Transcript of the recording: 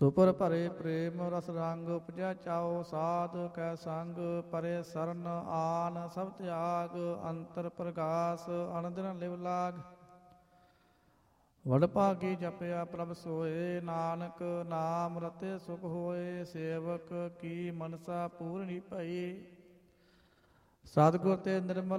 super ਭਰੇ ਪ੍ਰੇਮ ਰਸ ਰੰਗ ਉਪਜੈ ਚਾਓ ਸਾਧ ਕੈ ਸੰਗ ਪਰੇ ਸਰਨ ਆਨ ਸਭ ਤਿਆਗ ਅੰਤਰ ਪ੍ਰਗਾਸ ਅਨੰਦਨ ਲਿਵ ਲਾਗ ਵਡ ਭਾਗੀ ਜਪਿਆ ਪ੍ਰਭ ਸੋਏ ਨਾਨਕ ਨਾਮ ਰਤੇ ਸੁਖ ਹੋਏ ਸੇਵਕ ਕੀ ਮਨਸਾ ਪੂਰਨੀ ਭਈ ਸਤਿਗੁਰ ਤੇ ਨਿਰਮਲ